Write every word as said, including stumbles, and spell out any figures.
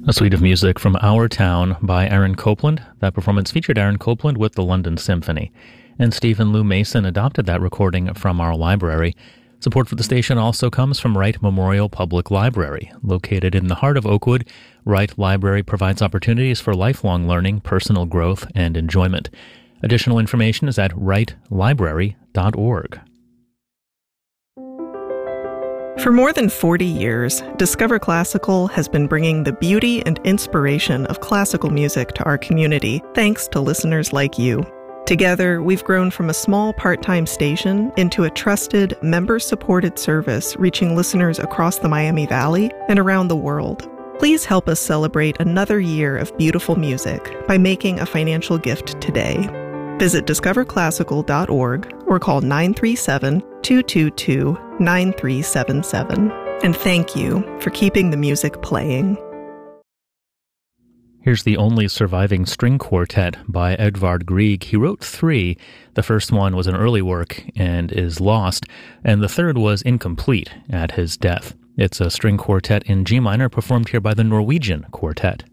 A suite of music from Our Town by Aaron Copland. That performance featured Aaron Copland with the London Symphony. And Stephen Lou Mason adopted that recording from our library. Support for the station also comes from Wright Memorial Public Library. Located in the heart of Oakwood, Wright Library provides opportunities for lifelong learning, personal growth, and enjoyment. Additional information is at wright library dot org. For more than forty years, Discover Classical has been bringing the beauty and inspiration of classical music to our community, thanks to listeners like you. Together, we've grown from a small part-time station into a trusted, member-supported service reaching listeners across the Miami Valley and around the world. Please help us celebrate another year of beautiful music by making a financial gift today. Visit discover classical dot org or call nine three seven, two two two, nine three seven seven. And thank you for keeping the music playing. Here's the only surviving string quartet by Edvard Grieg. He wrote three. The first one was an early work and is lost, and the third was incomplete at his death. It's a string quartet in G minor performed here by the Norwegian Quartet.